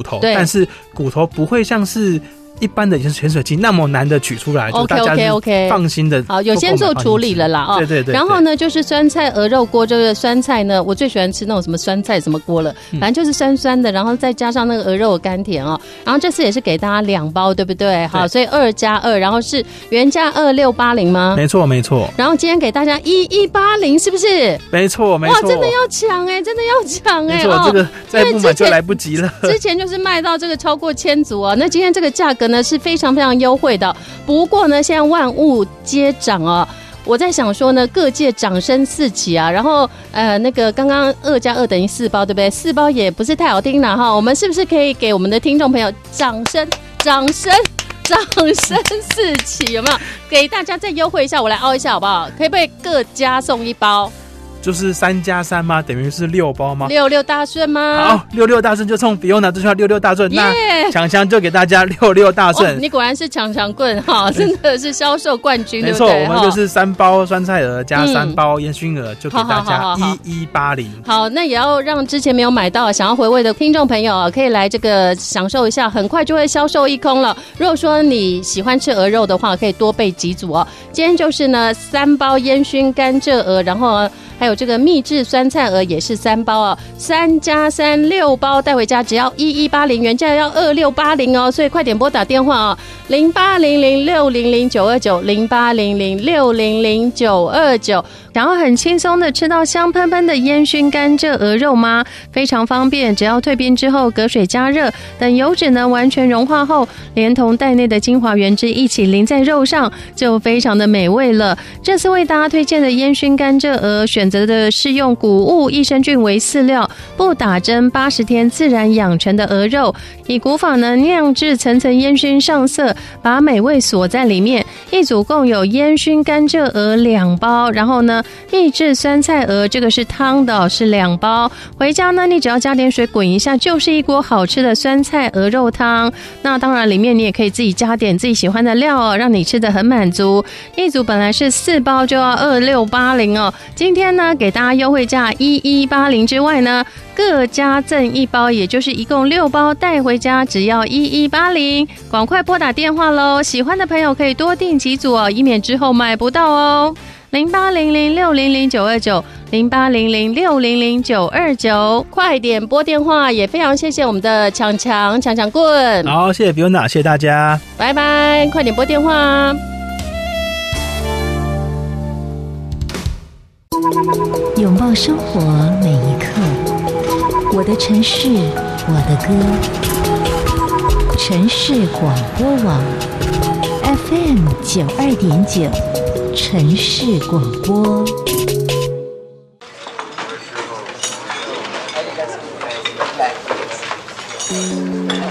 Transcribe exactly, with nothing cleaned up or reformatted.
头，但是骨头不会像是一般的潜水机那么难的取出来， OK 就大家 OK OK 放心的。 好，有先做处理了啦哦。 对对 对, 对。 然后呢，就是酸菜鹅肉锅，这个酸菜呢，我最喜欢吃那种什么酸菜什么锅了，反正就是酸酸的，然后再加上那个鹅肉的甘甜哦。然后这次也是给大家两包，对不对？好，所以二加二，然后是原价二六八零吗？ 没错没错。 然后今天给大家一一八零，是不是？ 没错没错。 哇，真的要抢哎、欸，真的要抢哎、 欸！没错、哦，这个再不买就来不及了。 之前就是卖到这个超过千组啊，那今天这个价格呢是非常非常优惠的。不过呢，现在万物皆涨啊。我在想说呢，各界掌声四起啊，然后呃，那个刚刚二加二等于四包，对不对？四包也不是太好听了哈，我们是不是可以给我们的听众朋友掌声、掌声、掌声四起？有没有？给大家再优惠一下，我来凹一下好不好？可以不可以各加送一包？ 就是三加三吗？等于是六包吗？ 六六大顺吗？ 好，六六大顺就送 Fiona 这句话六六大顺， yeah! 那强强就给大家六六大顺、 哦。你果然是强强棍哈，真的是销售冠军， 没错，我们就是三包酸菜鹅加三包烟熏鹅、嗯，就给大家一一八零。 好，那也要让之前没有买到、想要回味的听众朋友可以来这个享受一下，很快就会销售一空了。如果说你喜欢吃鹅肉的话，可以多备几组哦。今天就是呢，三包烟熏甘蔗鹅，然后还有这个秘制酸菜鹅也是三包哦，三加三六包带回家只要一一八零，原价要二六八零哦，所以快点拨打电话哦，零八零零六零零九二九零八零零六零零九二九。然后很轻松的吃到香喷喷的烟熏甘蔗鹅肉吗？非常方便，只要退冰之后隔水加热，等油脂呢完全融化后，连同袋内的精华原汁一起淋在肉上，就非常的美味了。这次为大家推荐的烟熏甘蔗鹅，选择的是用谷物益生菌为饲料，不打针，八十天自然养成的鹅肉，以古法呢酿制层层烟熏上色，把美味锁在里面。一组共有烟熏甘蔗鹅两包，然后呢秘制酸菜鹅，这个是汤的，是两包。回家呢，你只要加点水滚一下，就是一锅好吃的酸菜鹅肉汤。那当然，里面你也可以自己加点自己喜欢的料哦，让你吃得很满足。一组本来是四包就要二六八零哦，今天呢给大家优惠价一一八零之外呢，各加赠一包，也就是一共六包带回家只要一一八零。赶快拨打电话咯，喜欢的朋友可以多订几组哦，以免之后买不到哦。零八零零六零零九二九零八零零六零零九二九，快点拨电话，也非常谢谢我们的强强强强棍。 好，谢谢 Fiona， 谢谢大家， 拜拜，快点拨电话。 拥抱生活每一刻，我的城市，我的歌，城市广播网 F M 九二点九。城市广播。嗯